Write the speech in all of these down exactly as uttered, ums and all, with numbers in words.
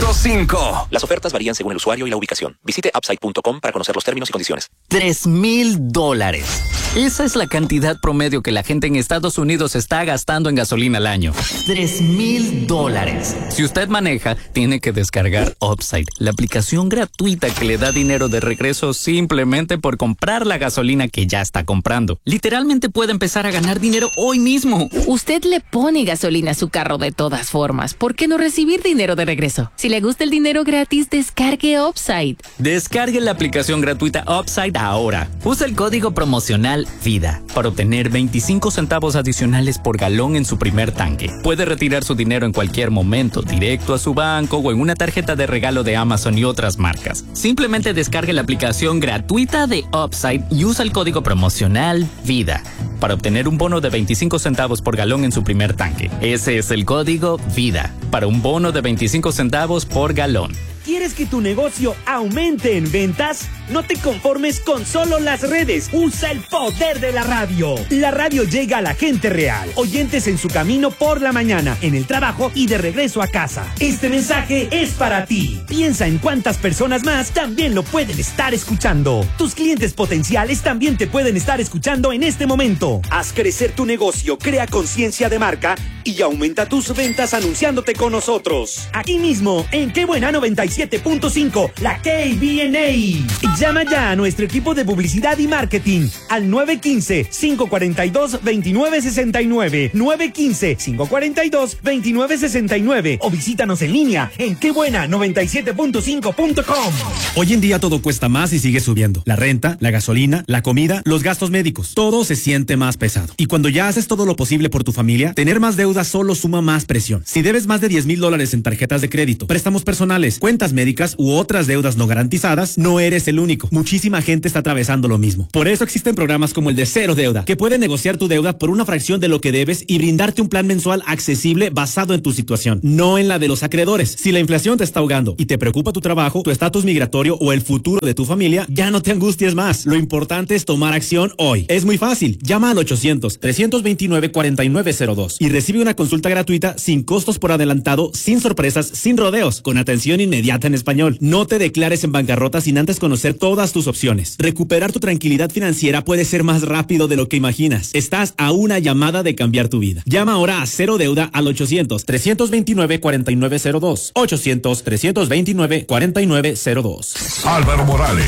punto cinco. Las ofertas varían según el usuario y la ubicación. Visite upside punto com para conocer los términos y condiciones. Tres mil dólares. Esa es la cantidad promedio que la gente en Estados Unidos está gastando en gasolina al año. Tres mil dólares. Si usted maneja, tiene que descargar Upside, la aplicación gratuita que le da dinero de regreso simplemente por comprar la gasolina que ya está comprando. Literalmente puede empezar a ganar dinero hoy mismo. Usted le pone gasolina a su carro de todas formas. ¿Por qué no recibir dinero de regreso? Si le gusta el dinero gratis, descargue Upside. Descargue la aplicación gratuita Upside ahora. Usa el código promocional VIDA para obtener veinticinco centavos adicionales por galón en su primer tanque. Puede retirar su dinero en cualquier momento, directo a su banco o en una tarjeta de regalo de Amazon y otras marcas. Simplemente descargue la aplicación gratuita de Upside y usa el código promocional VIDA para obtener un bono de veinticinco centavos por galón en su primer tanque. Ese es el código VIDA para un bono de veinticinco centavos por galón. ¿Quieres que tu negocio aumente en ventas? No te conformes con solo las redes. Usa el poder de la radio. La radio llega a la gente real. Oyentes en su camino por la mañana, en el trabajo y de regreso a casa. Este mensaje es para ti. Piensa en cuántas personas más también lo pueden estar escuchando. Tus clientes potenciales también te pueden estar escuchando en este momento. Haz crecer tu negocio, crea conciencia de marca y aumenta tus ventas anunciándote con nosotros. Aquí mismo, en Qué Buena noventa y siete punto cinco, la K B N A. Llama ya a nuestro equipo de publicidad y marketing al nueve uno cinco, cinco cuatro dos, dos nueve seis nueve, nueve uno cinco, cinco cuatro dos, dos nueve seis nueve o visítanos en línea en qué buena noventa y siete punto cinco punto com. Hoy en día todo cuesta más y sigue subiendo. La renta, la gasolina, la comida, los gastos médicos. Todo se siente más pesado. Y cuando ya haces todo lo posible por tu familia, tener más deuda solo suma más presión. Si debes más de diez mil dólares en tarjetas de crédito, préstamos personales, cuentas médicas u otras deudas no garantizadas, no eres el único. Muchísima gente está atravesando lo mismo. Por eso existen programas como el de Cero Deuda, que pueden negociar tu deuda por una fracción de lo que debes y brindarte un plan mensual accesible basado en tu situación, no en la de los acreedores. Si la inflación te está ahogando y te preocupa tu trabajo, tu estatus migratorio o el futuro de tu familia, ya no te angusties más. Lo importante es tomar acción hoy. Es muy fácil. Llama al ochocientos, trescientos veintinueve, cuarenta y nueve cero dos y recibe una consulta gratuita sin costos por adelantado, sin sorpresas, sin rodeos, con atención inmediata en español. No te declares en bancarrota sin antes conocer todas tus opciones. Recuperar tu tranquilidad financiera puede ser más rápido de lo que imaginas. Estás a una llamada de cambiar tu vida. Llama ahora a Cero Deuda al ochocientos, trescientos veintinueve, cuarenta y nueve cero dos. ochocientos, trescientos veintinueve, cuarenta y nueve cero dos. Álvaro Morales,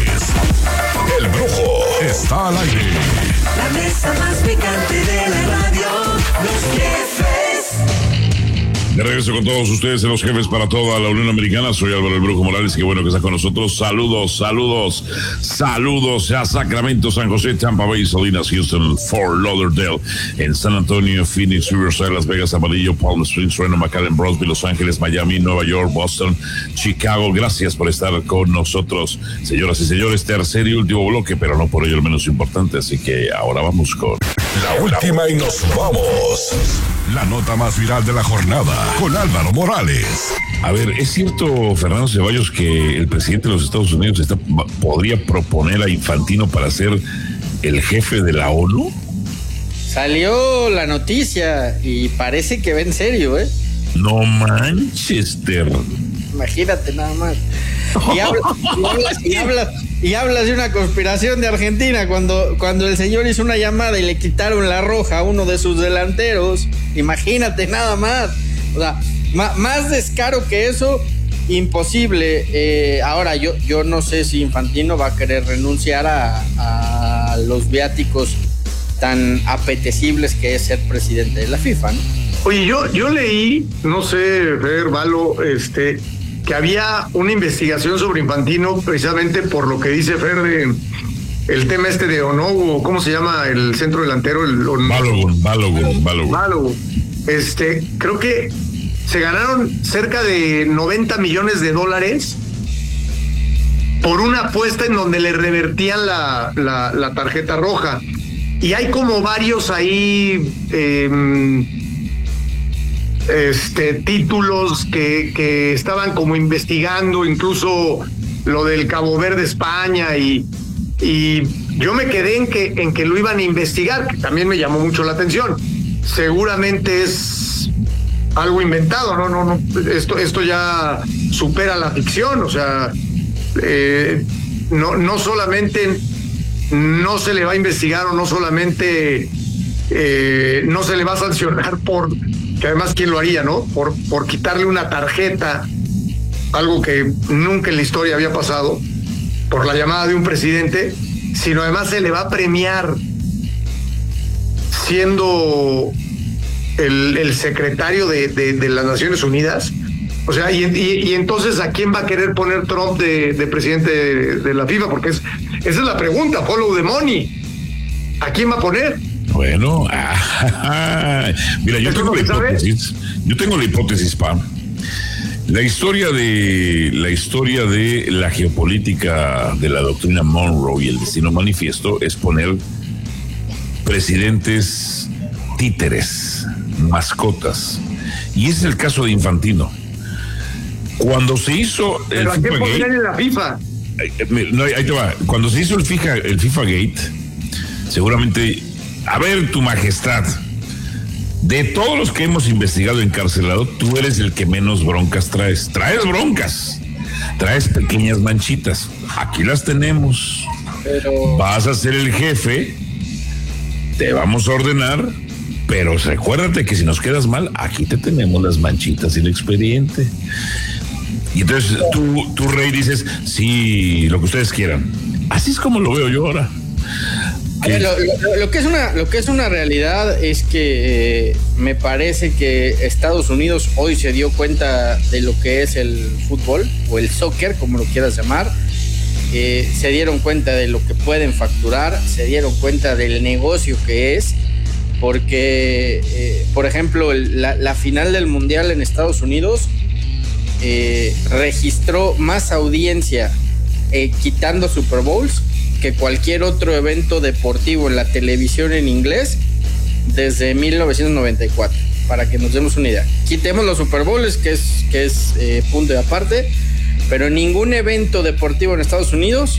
el Brujo, está al aire. La mesa más picante de la radio, los jefes. De regreso con todos ustedes en Los Jefes para toda la Unión Americana. Soy Álvaro el Brujo Morales, qué bueno que está con nosotros. Saludos, saludos, saludos a Sacramento, San José, Tampa Bay, Salinas, Houston, Fort Lauderdale, en San Antonio, Phoenix, Riverside, Las Vegas, Amarillo, Palm Springs, Reno, McAllen, Brownsville, Los Ángeles, Miami, Nueva York, Boston, Chicago. Gracias por estar con nosotros, señoras y señores. Tercer y último bloque, pero no por ello el menos importante, así que ahora vamos con la última y nos vamos. La nota más viral de la jornada con Álvaro Morales. A ver, ¿es cierto, Fernando Ceballos, que el presidente de los Estados Unidos está, podría proponer a Infantino para ser el jefe de la ONU? Salió la noticia y parece que va en serio, ¿eh? No Manchester. Imagínate nada más. Y, habla, y, hablas, y, hablas, y hablas de una conspiración de Argentina cuando, cuando el señor hizo una llamada y le quitaron la roja a uno de sus delanteros. Imagínate nada más. O sea, ma, más descaro que eso, imposible. Eh, ahora, yo, yo no sé si Infantino va a querer renunciar a, a los viáticos tan apetecibles que es ser presidente de la FIFA, ¿no? Oye, yo, yo leí, no sé, Fer, Valo, este... que había una investigación sobre Infantino precisamente por lo que dice Fer de el tema este de Onogo, ¿cómo se llama el centro delantero? El Balogun, Balogun, Balogun. Balogun. Este, creo que se ganaron cerca de noventa millones de dólares por una apuesta en donde le revertían la, la, la tarjeta roja. Y hay como varios ahí... Eh, Este, títulos que, que estaban como investigando, incluso lo del Cabo Verde, España, y, y yo me quedé en que, en que lo iban a investigar, que también me llamó mucho la atención. Seguramente es algo inventado, no, no, no, esto, esto ya supera la ficción, o sea, eh, no, no solamente no se le va a investigar o no solamente eh, no se le va a sancionar por, que además quién lo haría, ¿no? Por, por quitarle una tarjeta, algo que nunca en la historia había pasado, por la llamada de un presidente, sino además se le va a premiar siendo el, el secretario de, de, de las Naciones Unidas. O sea, y, y, y entonces ¿a quién va a querer poner Trump de, de presidente de, de la FIFA? Porque es, esa es la pregunta, follow the money. ¿A quién va a poner? Bueno, ah, mira, yo tengo la hipótesis, yo tengo la hipótesis, Pam. La historia de la historia de la geopolítica de la doctrina Monroe y el destino manifiesto es poner presidentes títeres, mascotas. Y ese es el caso de Infantino. Cuando se hizo el ¿Pero a qué ponían en la FIFA? No, ahí te va. Cuando se hizo el FIFA, el FIFA Gate, seguramente, a ver, tu majestad, de todos los que hemos investigado encarcelado, tú eres el que menos broncas traes. Traes broncas, traes pequeñas manchitas. Aquí las tenemos. Pero... vas a ser el jefe, te vamos a ordenar, pero recuérdate que si nos quedas mal, aquí te tenemos las manchitas y el expediente. Y entonces tú, tú, Rey, dices, sí, lo que ustedes quieran. Así es como lo veo yo ahora. Ver, lo, lo, lo que es una lo que es una realidad es que eh, me parece que Estados Unidos hoy se dio cuenta de lo que es el fútbol o el soccer, como lo quieras llamar. Eh, se dieron cuenta de lo que pueden facturar, se dieron cuenta del negocio que es, porque eh, por ejemplo el, la, la final del mundial en Estados Unidos eh, registró más audiencia eh, quitando Super Bowls que cualquier otro evento deportivo en la televisión en inglés desde mil novecientos noventa y cuatro, para que nos demos una idea. Quitemos los Super Bowls, que es, que es eh, punto de aparte, pero ningún evento deportivo en Estados Unidos,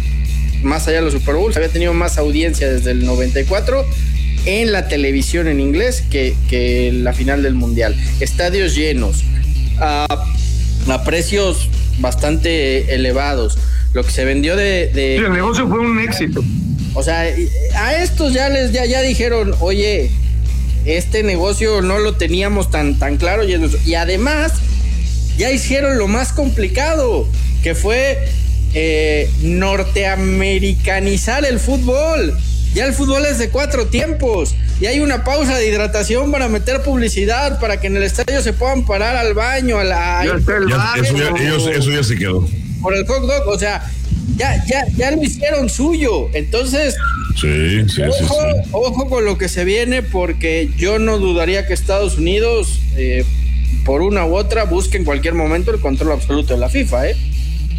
más allá de los Super Bowls, había tenido más audiencia desde el noventa y cuatro en la televisión en inglés que, que la final del Mundial. Estadios llenos, a, a precios bastante elevados. Lo que se vendió de, de... Sí, el negocio fue un éxito. O sea, a estos ya les ya, ya dijeron, oye, este negocio no lo teníamos tan, tan claro. Y, y además, ya hicieron lo más complicado, que fue eh, norteamericanizar el fútbol. Ya el fútbol es de cuatro tiempos. Y hay una pausa de hidratación para meter publicidad, para que en el estadio se puedan parar al baño, a la... Ya está el bar, eso, ya, ellos, eso ya se quedó. Por el hot dog, o sea, ya, ya, ya lo hicieron suyo. Entonces, sí, sí, ojo, sí, sí. ojo con lo que se viene, porque yo no dudaría que Estados Unidos, eh, por una u otra, busque en cualquier momento el control absoluto de la FIFA, ¿eh?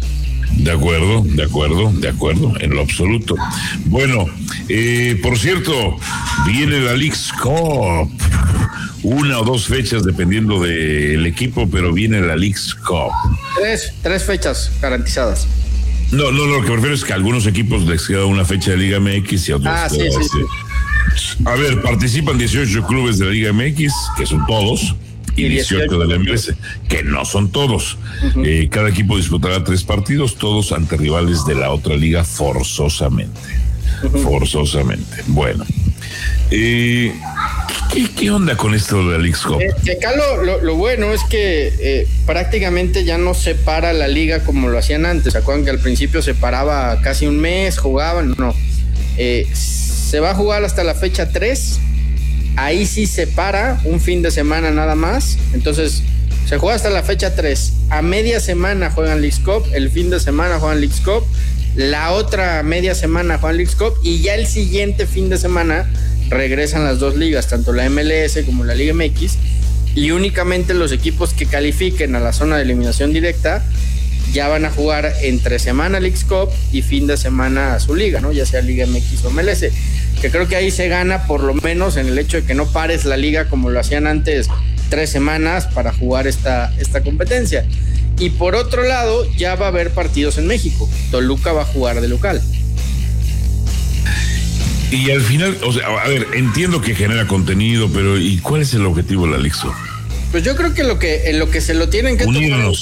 De acuerdo, de acuerdo, de acuerdo, en lo absoluto. Bueno, eh, por cierto, viene la Leagues Cup. Una o dos fechas dependiendo del equipo, pero viene la Leagues Cup. Tres, tres fechas garantizadas. No, no, lo que prefiero es que a algunos equipos les queda una fecha de Liga M X y a otros. Ah, sí, sí, sí. A ver, participan dieciocho clubes de la Liga M X, que son todos, y dieciocho de la M L S, que no son todos. Uh-huh. Eh, cada equipo disputará tres partidos, todos ante rivales de la otra liga, forzosamente. Uh-huh. Forzosamente. Bueno. Eh, ¿qué, ¿Qué onda con esto de la Leagues Cup? Eh, acá lo, lo, lo bueno es que eh, prácticamente ya no se para la liga como lo hacían antes. ¿Se acuerdan que al principio se paraba casi un mes, jugaban? No. Eh, se va a jugar hasta la fecha tres. Ahí sí se para un fin de semana nada más. Entonces se juega hasta la fecha tres. A media semana juegan Leagues Cup, el fin de semana juegan Leagues Cup, la otra media semana juegan Leagues Cup y ya el siguiente fin de semana regresan las dos ligas, tanto la M L S como la Liga M X, y únicamente los equipos que califiquen a la zona de eliminación directa ya van a jugar entre semana Leagues Cup y fin de semana a su liga, ¿no? Ya sea Liga M X o M L S, que creo que ahí se gana por lo menos en el hecho de que no pares la liga como lo hacían antes, tres semanas para jugar esta, esta competencia. Y por otro lado, ya va a haber partidos en México. Toluca va a jugar de local. Y al final, o sea, a ver, entiendo que genera contenido, pero ¿y cuál es el objetivo de la Leagues Cup? Pues yo creo que lo que en lo que se lo tienen que unirnos. tomar,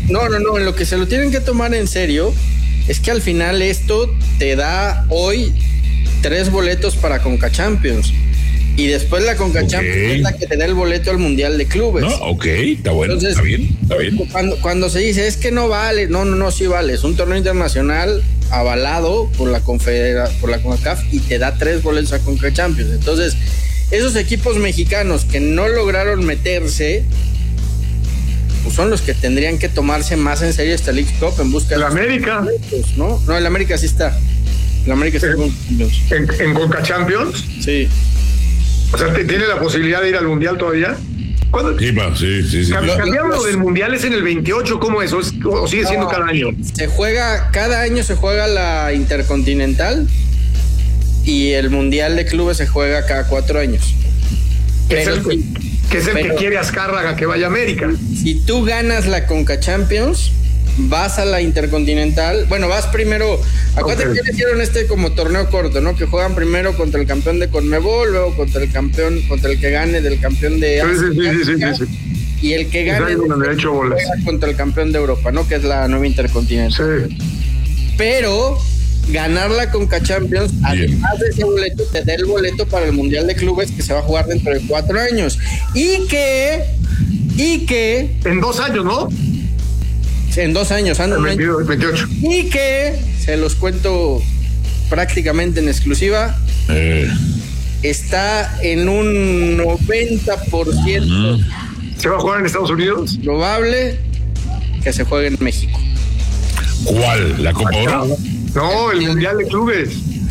No, no, no, en lo que se lo tienen que tomar en serio es que al final esto te da hoy tres boletos para Conca Champions. Y después la Conca okay. Champions es la que te da el boleto al Mundial de Clubes. No, ok, está bueno, entonces, está bien, está bien. Cuando, cuando se dice, es que no vale, no, no, no, sí vale. Es un torneo internacional avalado por la Confedera, por la CONCACAF y te da tres boletos a Conca Champions. Entonces, esos equipos mexicanos que no lograron meterse, pues son los que tendrían que tomarse más en serio esta League Cup en busca de... ¿El América? Boletos, ¿no? No, el América sí está. El América está en, en, en Conca Champions. Sí. O sea, ¿tiene la posibilidad de ir al Mundial todavía? ¿Cuándo? Sí, pa, sí, sí, sí. ¿Cambiaron lo del Mundial es en el veintiocho? ¿Cómo es? ¿O, es, o sigue siendo no, cada año? Se juega, cada año se juega la Intercontinental y el Mundial de Clubes se juega cada cuatro años. Que es el, que, que, es el pero, que quiere Azcárraga que vaya a América. Si tú ganas la Conca Champions, vas a la Intercontinental. Bueno, vas primero. Acuérdate okay. que hicieron este como torneo corto, ¿no? Que juegan primero contra el campeón de Conmebol, luego contra el campeón, contra el que gane del campeón de sí, sí, sí, sí, sí, sí. Y el que gane hecho bolas. contra el campeón de Europa, ¿no? Que es la nueva Intercontinental. Sí. Pero ganar la Conca Champions, Bien. además de ese boleto, te da el boleto para el Mundial de Clubes que se va a jugar dentro de cuatro años. Y que, y que... En dos años, ¿no? En dos años, ando veintiocho. Y que, se los cuento prácticamente en exclusiva, eh. está en un noventa por ciento. ¿Se va a jugar en Estados Unidos? Probable que se juegue en México. ¿Cuál? ¿La Copa Oro? No, el Mundial de Clubes.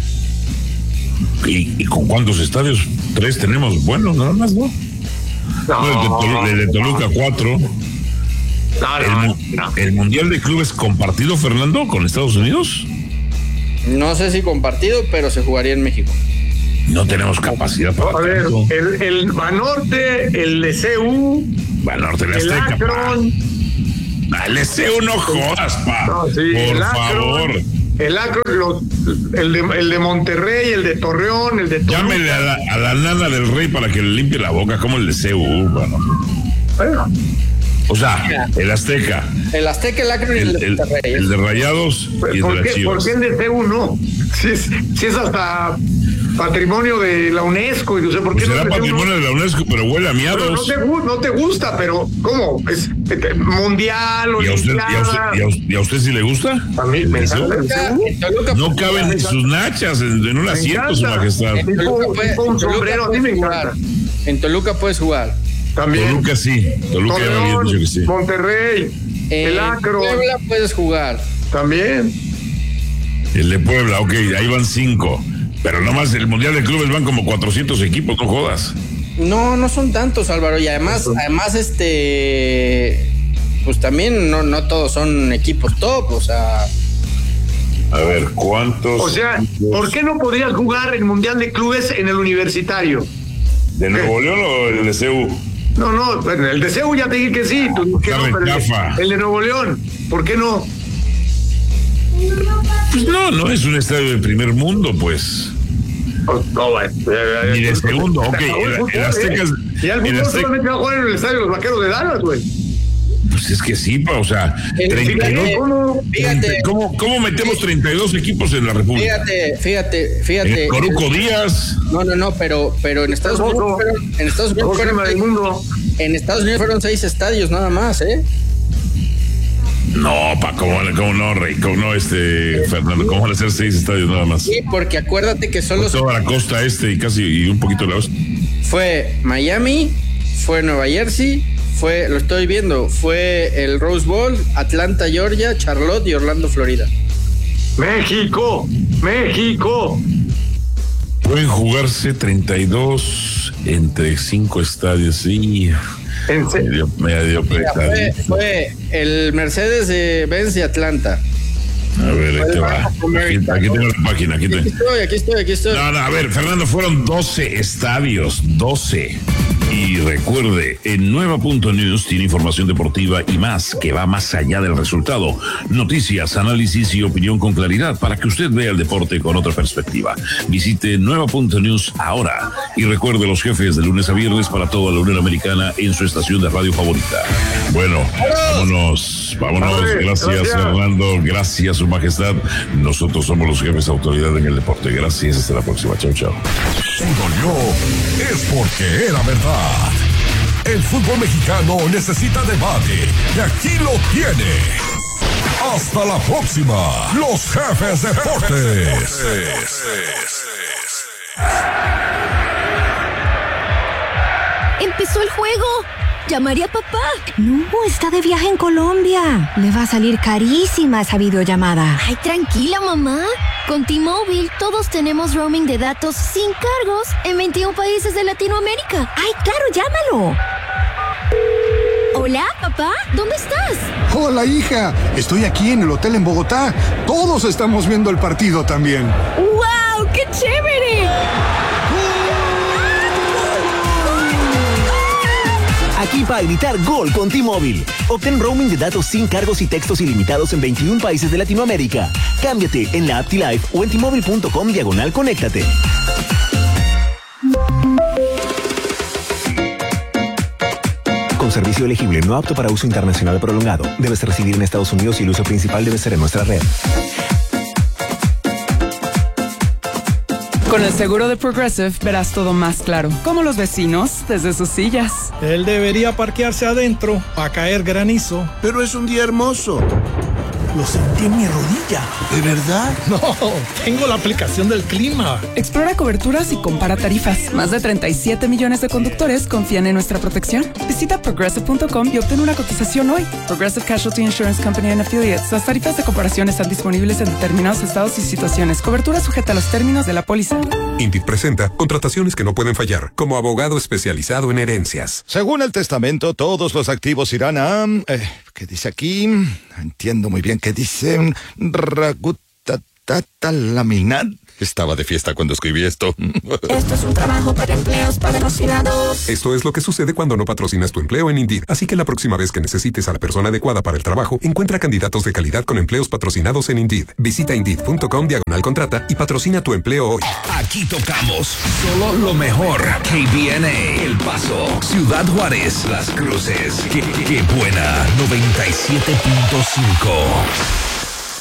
¿Y, y con cuántos estadios? Tres tenemos, bueno, nada más, ¿no? No, el de, Tol- el de Toluca, cuatro. No, no, el, no. ¿El Mundial de Clubes compartido, Fernando, con Estados Unidos? No sé si compartido, pero se jugaría en México. No tenemos capacidad para... A ver, el, el Banorte, el de C U, Banorte, el Azteca, Akron. El de C U no jodas, pa. No, sí, por el Akron, favor. El Akron, lo, el, de, el de Monterrey, el de Torreón, el de Toluca. Llámele a la, a la nana del rey para que le limpie la boca, como el de C U, bueno. Bueno. O sea, el Azteca. El Azteca, el Akron y el, el, el, el de Rayados y el ¿Por de qué, las Chivas. ¿Por qué el de C U no? Si es, si es hasta patrimonio de la UNESCO. Y no sé por qué. Pues no será patrimonio no? de la UNESCO, pero huele a miados. Pero no, te, no te gusta, pero ¿cómo? Es mundial, ¿Y a, usted, y, a usted, y, a usted, ¿Y a usted sí le gusta? A mí me encanta. No caben en sus nachas en, en un asiento, su majestad. En Toluca, puede, un sombrero, a mí me encanta. En Toluca puedes jugar. También. Toluca sí. Toluca ya me había dicho que sí. Monterrey. En el Akron. Puebla puedes jugar. También. El de Puebla, ok, ahí van cinco. Pero nomás el Mundial de Clubes van como cuatrocientos equipos, no jodas. No, no son tantos, Álvaro. Y además, además, este, pues también no, no todos son equipos top, o sea. A ver, ¿cuántos? O sea, ¿por qué no podrías jugar el Mundial de Clubes en el Universitario? ¿De Nuevo León o el de C U? No, no, bueno, el de C U ya te dije que sí. Tú, que no, pero el, el de Nuevo León, ¿por qué no? Pues no, no es un estadio de primer mundo, pues. Oh, no, bueno. Ni de segundo, ok. El, el Azteca. Y al fútbol solamente va a jugar en el estadio de los Vaqueros de Dallas, güey. Pues es que sí, pa, o sea, treinta y dos, ¿cómo, fíjate, ¿cómo, ¿cómo metemos treinta y dos equipos en la República? Fíjate, fíjate, fíjate. El Coruco Díaz. No, no, no, pero, pero en Estados Unidos fueron, en Estados Unidos fueron seis, mundo. En Estados Unidos fueron seis estadios nada más, ¿eh? No, pa, ¿cómo, cómo no, Rey? ¿Cómo no, este, Fernando? ¿Cómo van a ser seis estadios nada más? Sí, porque acuérdate que solo... Toda la costa este y casi y un poquito la oeste. Fue Miami, fue Nueva Jersey, fue, lo estoy viendo, fue el Rose Bowl, Atlanta, Georgia, Charlotte y Orlando, Florida. México, México. Pueden jugarse treinta y dos entre cinco estadios, sí. ¿En serio? Me dio, me dio fue, fue el Mercedes-Benz de Atlanta. A ver, ahí te va. Aquí, aquí tengo la página. Aquí, aquí estoy, aquí estoy, aquí estoy. No, no, a ver, Fernando, fueron doce estadios, doce. Y recuerde, en Nueva punto news tiene información deportiva y más que va más allá del resultado. Noticias, análisis y opinión con claridad para que usted vea el deporte con otra perspectiva. Visite Nueva punto news ahora y recuerde los jefes de lunes a viernes para toda la Unión Americana en su estación de radio favorita. Bueno, vámonos, vámonos. Gracias, gracias, Fernando. Gracias, Su Majestad. Nosotros somos los jefes de autoridad en el deporte. Gracias, hasta la próxima. Chau, chau. Si dolió, es porque era verdad. El fútbol mexicano necesita debate y aquí lo tiene. Hasta la próxima, los jefes de deportes. Empezó el juego. ¿Llamaré a papá? No, está de viaje en Colombia. Le va a salir carísima esa videollamada. Ay, tranquila, mamá. Con T-Mobile todos tenemos roaming de datos sin cargos en veintiún países de Latinoamérica. Ay, claro, llámalo. Hola, papá, ¿dónde estás? Hola, hija. Estoy aquí en el hotel en Bogotá. Todos estamos viendo el partido también. ¡Wow! ¡Qué chévere! Aquí para gritar gol con T-Mobile. Obtén roaming de datos sin cargos y textos ilimitados en veintiún países de Latinoamérica. Cámbiate en la app T-Life o en T-Mobile punto com diagonal conéctate. Con servicio elegible no apto para uso internacional prolongado. Debes residir en Estados Unidos y el uso principal debe ser en nuestra red. Con el seguro de Progressive verás todo más claro, como los vecinos desde sus sillas. Él debería parquearse adentro para caer granizo. Pero es un día hermoso. Lo sentí en mi rodilla. ¿De verdad? No, tengo la aplicación del clima. Explora coberturas y compara tarifas. Más de treinta y siete millones de conductores confían en nuestra protección. Visita progressive punto com y obtén una cotización hoy. Progressive Casualty Insurance Company and Affiliates. Las tarifas de comparación están disponibles en determinados estados y situaciones. Cobertura sujeta a los términos de la póliza. Indeed presenta contrataciones que no pueden fallar, como abogado especializado en herencias. Según el testamento, todos los activos irán a... Eh, ¿Qué dice aquí? Entiendo muy bien qué dice. Ragutatatalaminat. Estaba de fiesta cuando escribí esto. Esto es un trabajo para empleos patrocinados. Esto es lo que sucede cuando no patrocinas tu empleo en Indeed. Así que la próxima vez que necesites a la persona adecuada para el trabajo, encuentra candidatos de calidad con empleos patrocinados en Indeed. Visita Indeed punto com diagonal contrata y patrocina tu empleo hoy. Aquí tocamos solo lo mejor. K B N A, El Paso, Ciudad Juárez, Las Cruces. Qué, qué buena. noventa y siete punto cinco.